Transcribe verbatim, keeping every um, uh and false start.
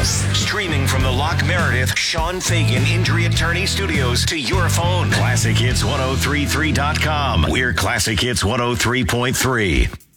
Streaming from the Lock Meredith Sean Fagan Injury Attorney Studios to your phone. classic hits ten thirty-three dot com. We're Classic Hits one oh three point three.